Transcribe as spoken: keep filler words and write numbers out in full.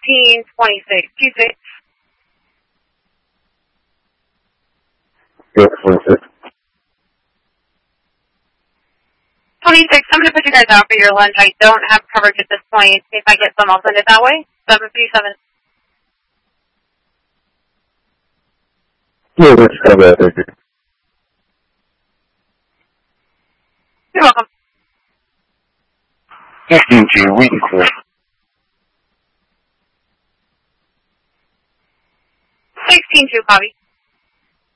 sixteen twenty-six. Two six. Go twenty-six. twenty-six, I'm going to put you guys out for your lunch. I don't have coverage at this point. If I get some, I'll send it that way. seven three seven. Yeah, let's come back. Thank you. You're welcome. sixteen two, we can clear. sixteen two, copy.